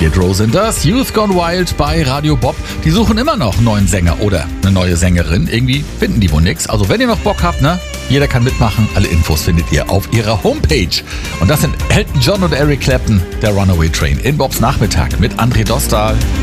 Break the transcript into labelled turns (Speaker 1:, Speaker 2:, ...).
Speaker 1: Skid Row sind das. Youth Gone Wild bei Radio Bob. Die suchen immer noch einen neuen Sänger oder eine neue Sängerin. Irgendwie finden die wohl nichts. Also wenn ihr noch Bock habt, ne? Jeder kann mitmachen. Alle Infos findet ihr auf ihrer Homepage. Und das sind Elton John und Eric Clapton, der Runaway Train in Bobs Nachmittag mit André Dostal.